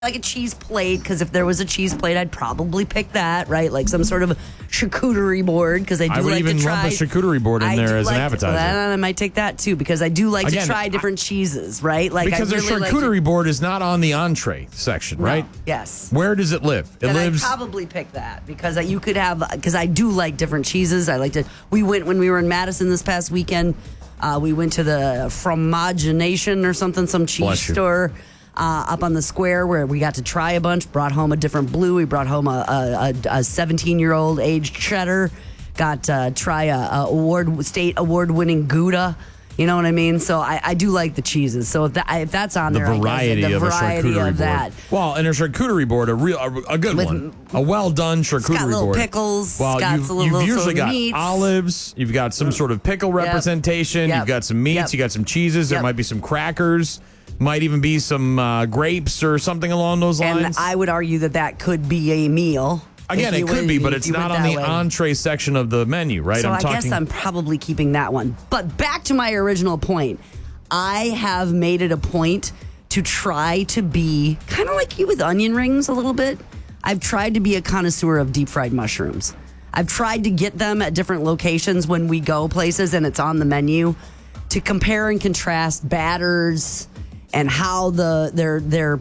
like a cheese plate, because if there was a cheese plate, I'd probably pick that, right? Like some sort of charcuterie board, because I do would like even to try. lump a charcuterie board in there as an appetizer. I might take that too, because I do like to try different cheeses, right? Like because I really the charcuterie board is not on the entree section, right? Yes. Where does it live? It lives. I'd probably pick that because you could have, because I do like different cheeses. I like to. We went when we were in Madison this past weekend. We went to the Fromagination or something, some cheese store. Up on the square where we got to try a bunch, brought home a different blue. We brought home a 17-year-old aged cheddar. Got to try a state award-winning Gouda. You know what I mean? So I do like the cheeses. So if that's on there, variety the of variety a charcuterie of that. board. Well, and a charcuterie board, a good one, a well done charcuterie board. It's got little pickles. Well, you've usually got meats. Olives. You've got some sort of pickle representation. You've got some meats. You got some cheeses. There might be some crackers. Might even be some grapes or something along those lines. And I would argue that could be a meal. Again, it could be, but it's not on the entree section of the menu, right? So I guess I'm probably keeping that one. But back to my original point. I have made it a point to try to be kind of like you with onion rings a little bit. I've tried to be a connoisseur of deep fried mushrooms. I've tried to get them at different locations when we go places and it's on the menu to compare and contrast batters and how they're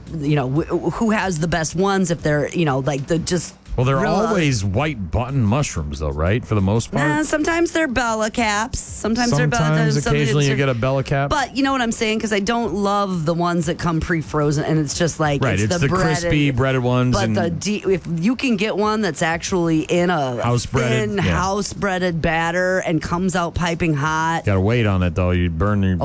who has the best ones, if they're like the just. Well, they're always white button mushrooms, though, right? For the most part. Sometimes they're Bella caps. Sometimes occasionally you get a Bella cap. But you know what I'm saying? Because I don't love the ones that come pre-frozen, and it's just like it's the crispy breaded ones. But if you can get one that's actually in a house-breaded batter and comes out piping hot. Got to wait on it though. You burn the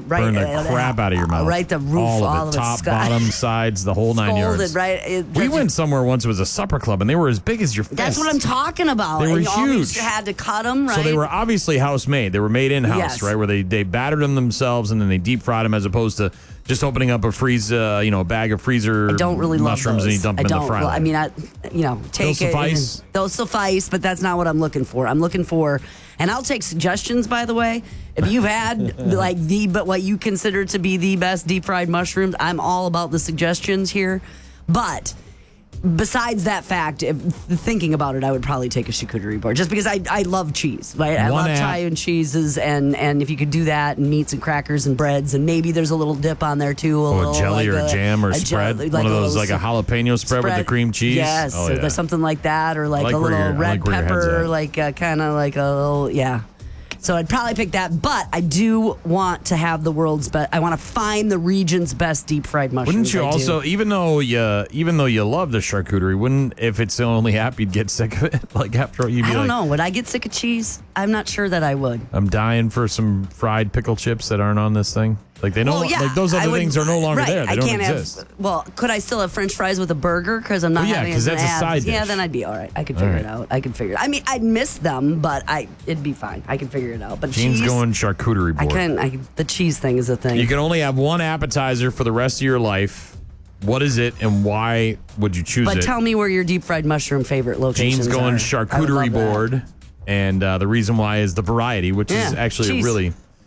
crap out of your mouth. Right, the roof, all of it, top, bottom, sides, the whole 9 yards. Right. We went somewhere once. It was a supper club, and they were as big as your fist. That's what I'm talking about. They were huge. You had to cut them, right? So they were obviously house made. They were made in house, right? Where they battered them themselves and then they deep fried them, as opposed to just opening up a bag of freezer. I don't really mushrooms love those. And you dump them in the fryer. Well, I mean, take it. Suffice. Those suffice, but that's not what I'm looking for. I'm looking for, and I'll take suggestions. By the way, if you've had but what you consider to be the best deep fried mushrooms, I'm all about the suggestions here. But besides that fact, thinking about it, I would probably take a charcuterie board just because I love cheese. Right? I love Italian cheeses, and if you could do that, and meats and crackers and breads, and maybe there's a little dip on there too. A jelly or a jam or a spread. One of those, like a jalapeno spread with the cream cheese. Yes, or there's something like that, or like a little red pepper, kind of like a little, So I'd probably pick that, but I do want to have the world's best. I want to find the region's best deep fried mushrooms. Wouldn't you also, even though you love the charcuterie, if it's the only app, you'd get sick of it? Like after you'd be I don't know. Would I get sick of cheese? I'm not sure that I would. I'm dying for some fried pickle chips that aren't on this thing. Like they like those other things are no longer there. They don't exist. Could I still have French fries with a burger? Because I'm not having because that's a side dish. Yeah, then I'd be all right. I could figure it out. I mean, I'd miss them, but it'd be fine. I can figure it out. But Gene's going charcuterie board. The cheese thing is a thing. You can only have one appetizer for the rest of your life. What is it, and why would you choose it? But tell me where your deep fried mushroom favorite locations Gene's going are. charcuterie board, and the reason why is the variety, which is actually really,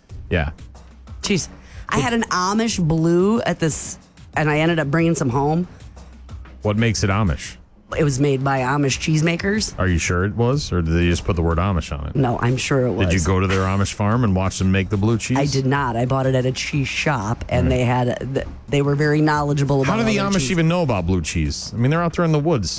cheese. I had an Amish blue at this, and I ended up bringing some home. What makes it Amish? It was made by Amish cheesemakers. Are you sure it was, or did they just put the word Amish on it? No, I'm sure it was. Did you go to their Amish farm and watch them make the blue cheese? I did not. I bought it at a cheese shop, and they were very knowledgeable about it. How do the Amish even know about blue cheese? I mean, they're out there in the woods.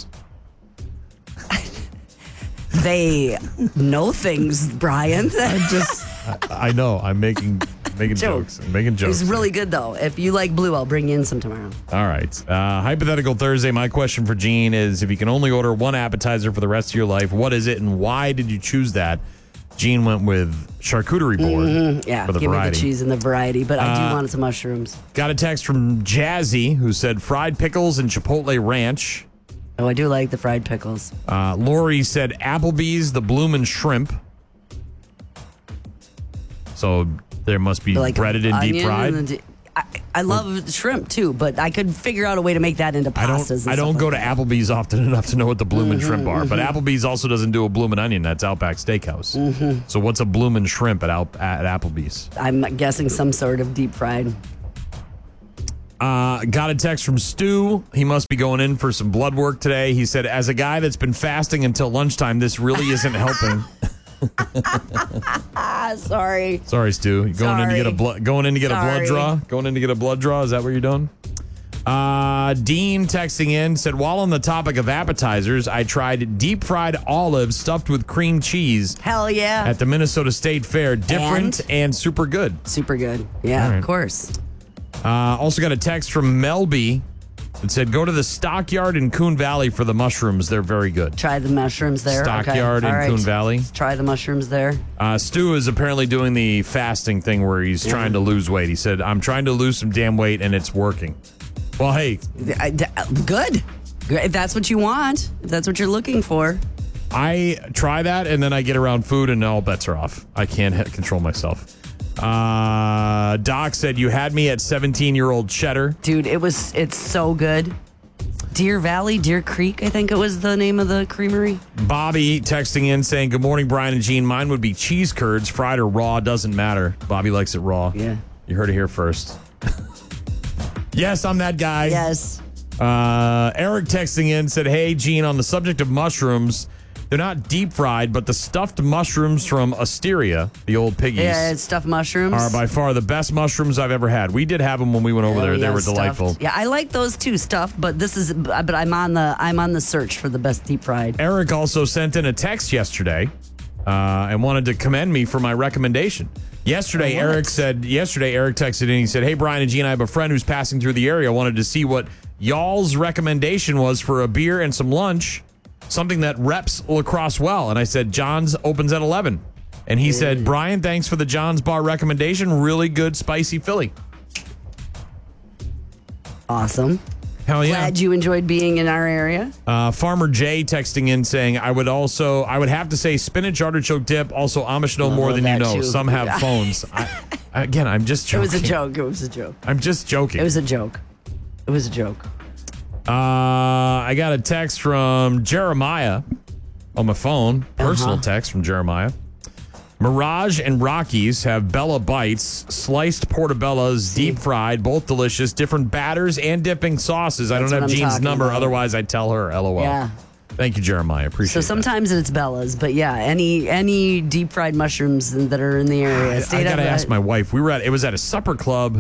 They know things, Brian. I know. I'm making jokes. I'm making jokes. It's really good, though. If you like blue, I'll bring you in some tomorrow. All right. Hypothetical Thursday. My question for Gene is, if you can only order one appetizer for the rest of your life, what is it, and why did you choose that? Gene went with charcuterie board for the give variety. Me the cheese and the variety, but I do want some mushrooms. Got a text from Jazzy, who said fried pickles and Chipotle ranch. Oh, I do like the fried pickles. Lori said Applebee's, the Bloomin' Shrimp. So there must be breaded and deep fried. I love shrimp too, but I could figure out a way to make that into pastas. I don't go to Applebee's often enough to know what the Bloomin' Shrimp are, but Applebee's also doesn't do a Bloomin' Onion. That's Outback Steakhouse. So what's a Bloomin' Shrimp at Applebee's? I'm guessing some sort of deep fried. Got a text from Stu. He must be going in for some blood work today. He said, as a guy that's been fasting until lunchtime, this really isn't helping. Sorry. Sorry, Stu. You going in to get a blood blood draw? Going in to get a blood draw? Is that what you're doing? Dean texting in said, while on the topic of appetizers, I tried deep fried olives stuffed with cream cheese. Hell yeah. At the Minnesota State Fair. Different and super good. Super good. Yeah, right. Of course. Also got a text from Melby that said, go to the Stockyard in Coon Valley for the mushrooms. They're very good. Try the mushrooms there. Stockyard in Coon Valley. Let's try the mushrooms there. Stu is apparently doing the fasting thing where he's trying to lose weight. He said, I'm trying to lose some damn weight and it's working. Well, hey. Good. If that's what you want, if that's what you're looking for. I try that and then I get around food and all bets are off. I can't control myself. Doc said, you had me at 17-year-old cheddar. Dude, it's so good. Deer Valley, Deer Creek, I think it was the name of the creamery. Bobby texting in saying, good morning, Brian and Gene. Mine would be cheese curds, fried or raw, doesn't matter. Bobby likes it raw. Yeah. You heard it here first. Yes, I'm that guy. Yes. Eric texting in said, hey, Gene, on the subject of mushrooms, they're not deep fried, but the stuffed mushrooms from Asteria, the old piggies. Yeah, it's stuffed mushrooms. Are by far the best mushrooms I've ever had. We did have them when we went over there. They were delightful. Yeah, I like those too, stuffed, but I'm on the search for the best deep fried. Eric also sent in a text yesterday and wanted to commend me for my recommendation. Yesterday, Eric texted in. He said, hey, Brian and Gene, I have a friend who's passing through the area. I wanted to see what y'all's recommendation was for a beer and some lunch, something that reps lacrosse well. And I said, John's opens at 11. And he said, Brian, thanks for the John's Bar recommendation. Really good, spicy Philly. Awesome. Hell yeah. Glad you enjoyed being in our area. Farmer Jay texting in saying, I would have to say spinach artichoke dip. Also, Amish know more than you know. Too. Some have phones. I'm just joking. It was a joke. I'm just joking. It was a joke. I got a text from Jeremiah on my phone. Personal text from Jeremiah. Mirage and Rockies have Bella Bites, sliced portobellas, deep fried, both delicious, different batters and dipping sauces. I don't have Jean's number, otherwise I'd tell her. LOL. Yeah. Thank you, Jeremiah. Appreciate it. So sometimes it's Bella's, but yeah, any deep fried mushrooms that are in the area. I got to ask my wife. It was at a supper club.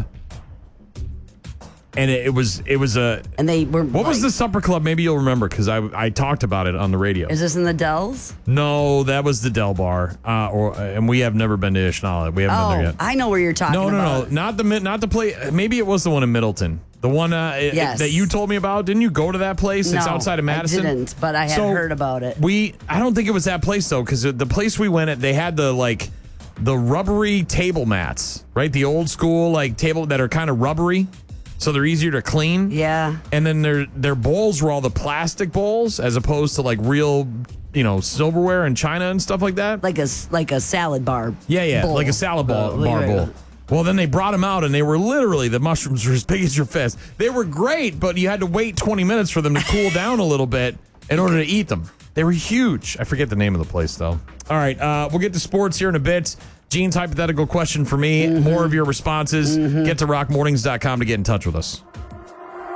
And it was and they were. What was the supper club? Maybe you'll remember because I talked about it on the radio. Is this in the Dells? No, that was the Del Bar. And we have never been to Ishnala. We haven't been there yet. I know where you're talking about. No, not the place. Maybe it was the one in Middleton. The one that you told me about. Didn't you go to that place? No, it's outside of Madison. I didn't, but I had heard about it. I don't think it was that place though, because the place we went at, they had the rubbery table mats, right? The old school table that are kind of rubbery. So they're easier to clean. Yeah. And then their bowls were all the plastic bowls as opposed to real, silverware and china and stuff like that. Like a salad bar. Yeah. Bowl. Like a salad bar bowl. Well, then they brought them out and they were literally, the mushrooms were as big as your fist. They were great, but you had to wait 20 minutes for them to cool down a little bit in order to eat them. They were huge. I forget the name of the place though. All right. We'll get to sports here in a bit. Gene's hypothetical question for me. More of your responses. Get to rockmornings.com to get in touch with us.